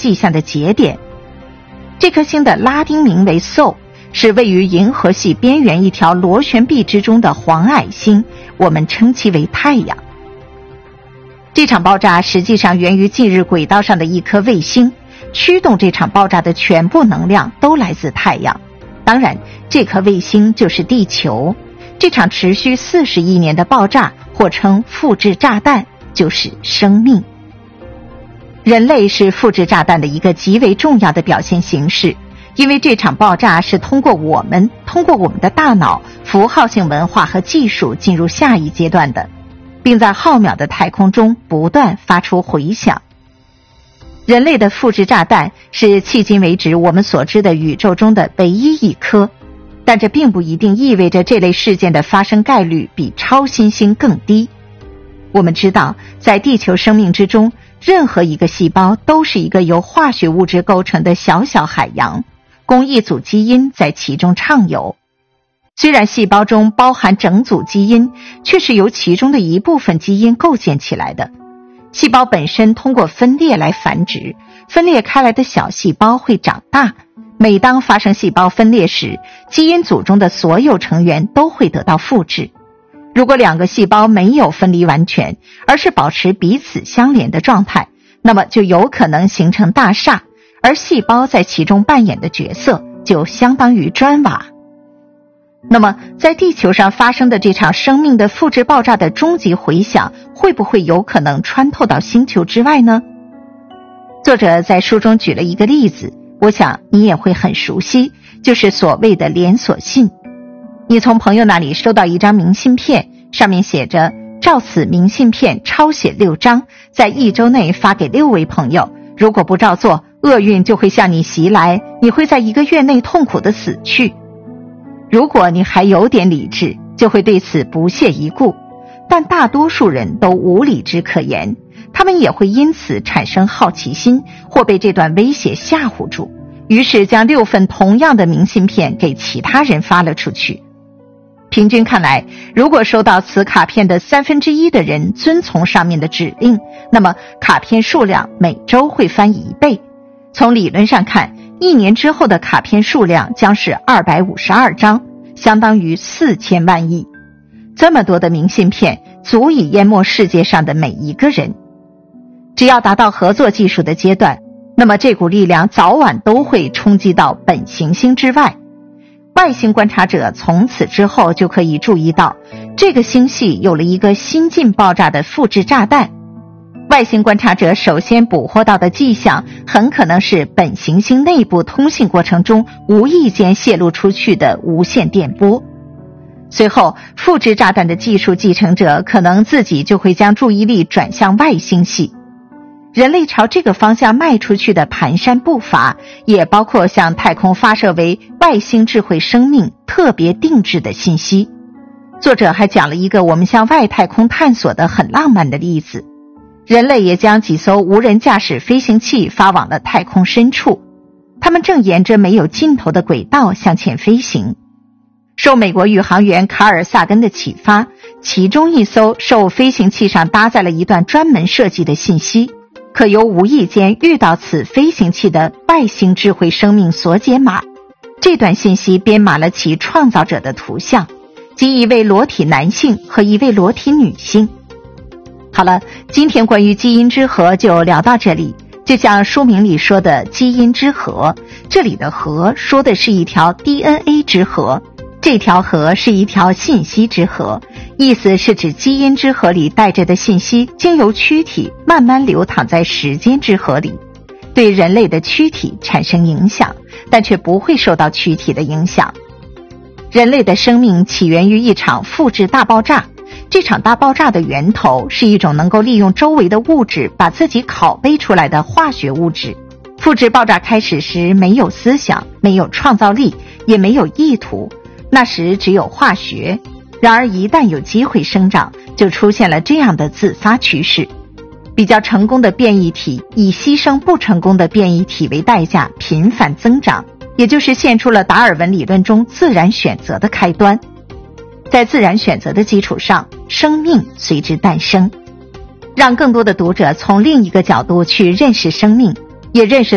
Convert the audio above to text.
迹象的节点。这颗星的拉丁名为 Sol， 是位于银河系边缘一条螺旋臂之中的黄矮星，我们称其为太阳。这场爆炸实际上源于近日轨道上的一颗卫星，驱动这场爆炸的全部能量都来自太阳。当然，这颗卫星就是地球。这场持续40亿年的爆炸，或称复制炸弹，就是生命。人类是复制炸弹的一个极为重要的表现形式，因为这场爆炸是通过我们的大脑、符号性文化和技术进入下一阶段的，并在浩渺的太空中不断发出回响。人类的复制炸弹是迄今为止我们所知的宇宙中的唯一一颗，但这并不一定意味着这类事件的发生概率比超新星更低。我们知道，在地球生命之中，任何一个细胞都是一个由化学物质构成的小小海洋，供一组基因在其中畅游。虽然细胞中包含整组基因，却是由其中的一部分基因构建起来的。细胞本身通过分裂来繁殖，分裂开来的小细胞会长大。每当发生细胞分裂时，基因组中的所有成员都会得到复制。如果两个细胞没有分离完全，而是保持彼此相连的状态，那么就有可能形成大厦，而细胞在其中扮演的角色就相当于砖瓦。那么在地球上发生的这场生命的复制爆炸的终极回响，会不会有可能穿透到星球之外呢？作者在书中举了一个例子，我想你也会很熟悉，就是所谓的连锁信。你从朋友那里收到一张明信片，上面写着照此明信片抄写6张，在1周内发给6位朋友，如果不照做，厄运就会向你袭来，你会在1个月内痛苦地死去。如果你还有点理智，就会对此不屑一顾，但大多数人都无理智可言，他们也会因此产生好奇心，或被这段威胁吓唬住，于是将6份同样的明信片给其他人发了出去。平均看来，如果收到此卡片的1/3的人遵从上面的指令，那么卡片数量每周会翻1倍。从理论上看，1年之后的卡片数量将是252张，相当于4000万亿。这么多的明信片足以淹没世界上的每一个人。只要达到合作技术的阶段，那么这股力量早晚都会冲击到本行星之外。外星观察者从此之后就可以注意到，这个星系有了一个新近爆炸的复制炸弹。外星观察者首先捕获到的迹象，很可能是本行星内部通信过程中无意间泄露出去的无线电波。随后，复制炸弹的技术继承者可能自己就会将注意力转向外星系。人类朝这个方向迈出去的蹒跚步伐，也包括向太空发射为外星智慧生命特别定制的信息。作者还讲了一个我们向外太空探索的很浪漫的例子。人类也将几艘无人驾驶飞行器发往了太空深处，它们正沿着没有尽头的轨道向前飞行。受美国宇航员卡尔萨根的启发，其中一艘受飞行器上搭载了一段专门设计的信息，可由无意间遇到此飞行器的外星智慧生命所解码。这段信息编码了其创造者的图像，即一位裸体男性和一位裸体女性。好了，今天关于基因之河就聊到这里。就像书名里说的基因之河，这里的河说的是一条 DNA 之河，这条河是一条信息之河，意思是指基因之河里带着的信息经由躯体慢慢流淌在时间之河里，对人类的躯体产生影响，但却不会受到躯体的影响。人类的生命起源于一场复制大爆炸，这场大爆炸的源头是一种能够利用周围的物质把自己拷贝出来的化学物质。复制爆炸开始时没有思想，没有创造力，也没有意图，那时只有化学。然而一旦有机会生长，就出现了这样的自发趋势。比较成功的变异体以牺牲不成功的变异体为代价频繁增长，也就是现出了达尔文理论中自然选择的开端。在自然选择的基础上，生命随之诞生。让更多的读者从另一个角度去认识生命，也认识